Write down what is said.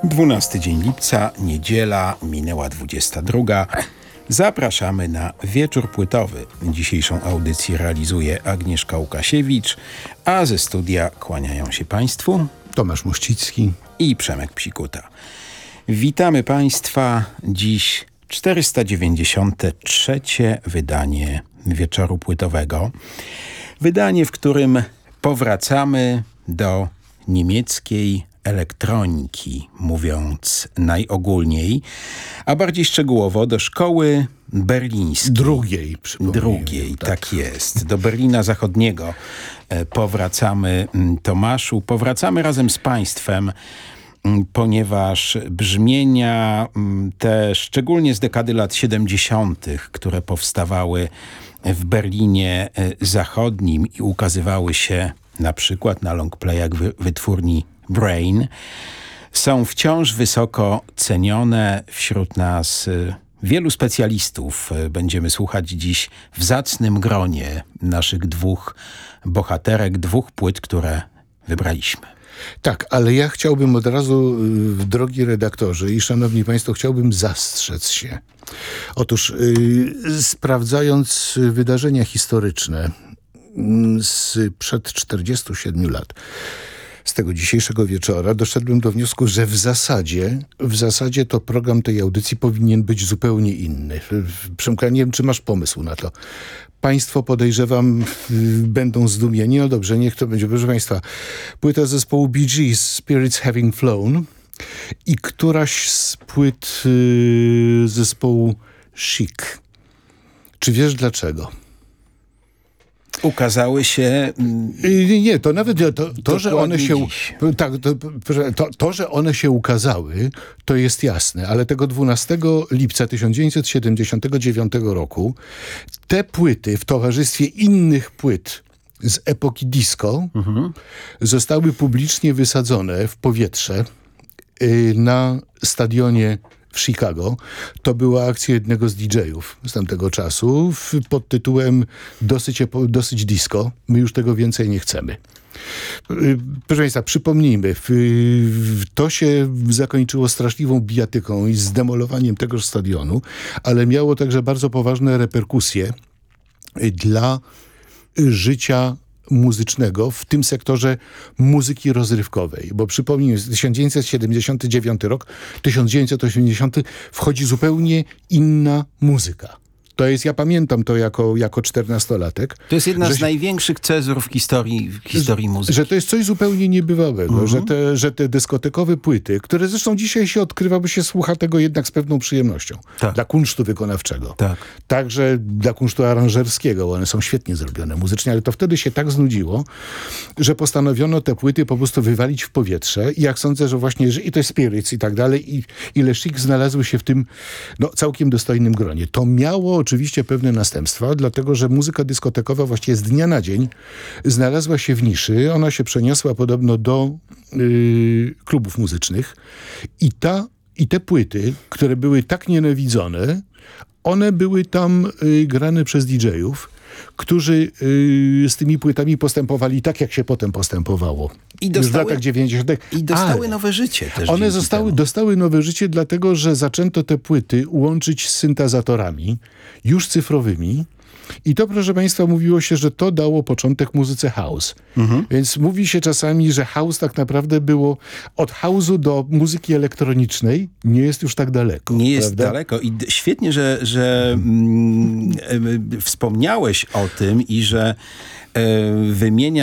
12 dzień lipca, niedziela, minęła 22. Zapraszamy na wieczór płytowy. Dzisiejszą audycję realizuje Agnieszka Łukasiewicz, a ze studia kłaniają się Państwu Tomasz Mościcki i Przemek Psikuta. Witamy Państwa. Dziś 493. wydanie wieczoru płytowego. Wydanie, w którym powracamy do niemieckiej elektroniki, mówiąc najogólniej, a bardziej szczegółowo do szkoły berlińskiej. Drugiej, tak jest. Do Berlina Zachodniego powracamy, Tomaszu. Powracamy razem z Państwem, ponieważ brzmienia te, szczególnie z dekady lat 70., które powstawały w Berlinie Zachodnim i ukazywały się na przykład na longplayach wytwórni Brain, są wciąż wysoko cenione wśród nas wielu specjalistów. Będziemy słuchać dziś w zacnym gronie naszych dwóch bohaterek, dwóch płyt, które wybraliśmy. Tak, ale ja chciałbym od razu, drogi redaktorze i szanowni państwo, chciałbym zastrzec się. Otóż sprawdzając wydarzenia historyczne sprzed 47 lat, z tego dzisiejszego wieczora doszedłem do wniosku, że w zasadzie to program tej audycji powinien być zupełnie inny. Przemka, nie wiem, czy masz pomysł na to. Państwo, podejrzewam, będą zdumieni. No dobrze, niech to będzie. Proszę państwa, płyta zespołu Bee Gees, Spirits Having Flown, i któraś z płyt zespołu Chic. Czy wiesz dlaczego? Ukazały się... Nie, to nawet to że one się... Tak, to, że one się ukazały, to jest jasne, ale tego 12 lipca 1979 roku te płyty w towarzystwie innych płyt z epoki disco zostały publicznie wysadzone w powietrze na stadionie w Chicago. To była akcja jednego z DJ-ów z tamtego czasu pod tytułem dosyć disco. My już tego więcej nie chcemy. Proszę Państwa, przypomnijmy, to się zakończyło straszliwą bijatyką i zdemolowaniem tegoż stadionu, ale miało także bardzo poważne reperkusje dla życia muzycznego w tym sektorze muzyki rozrywkowej. Bo przypomnijmy, 1979 rok, 1980 wchodzi zupełnie inna muzyka. To jest, ja pamiętam to jako 14-latek. To jest jedna z największych cezur w historii muzyki. Że to jest coś zupełnie niebywałego, że te dyskotekowe płyty, które zresztą dzisiaj się odkrywa, bo się słucha tego jednak z pewną przyjemnością. Tak. Dla kunsztu wykonawczego. Tak. Także dla kunsztu aranżerskiego, bo one są świetnie zrobione muzycznie, ale to wtedy się tak znudziło, że postanowiono te płyty po prostu wywalić w powietrze i jak sądzę, że właśnie i to jest Spirits i tak dalej i Le Chic znalazły się w tym całkiem dostojnym gronie. To miało oczywiście pewne następstwa, dlatego że muzyka dyskotekowa właściwie z dnia na dzień znalazła się w niszy. Ona się przeniosła podobno do klubów muzycznych i te płyty, które były tak nienawidzone, one były tam grane przez DJ-ów, którzy z tymi płytami postępowali tak, jak się potem postępowało. Już w latach 90. I dostały nowe życie też. One dostały nowe życie, dlatego że zaczęto te płyty łączyć z syntezatorami, już cyfrowymi. I to, proszę Państwa, mówiło się, że to dało początek muzyce house. Więc mówi się czasami, że house tak naprawdę było od house'u do muzyki elektronicznej nie jest już tak daleko. Nie jest daleko. I świetnie, że wspomniałeś o tym i że wymieniasz